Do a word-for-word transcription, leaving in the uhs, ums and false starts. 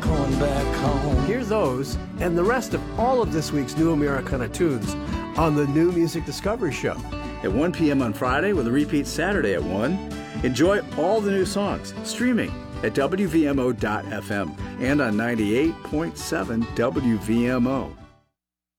going back home. Hear those and the rest of all of this week's New Americana tunes on the New Music Discovery Show. At one p.m. on Friday with a repeat Saturday at one. Enjoy all the new songs streaming at W V M O dot F M and on ninety-eight point seven W V M O.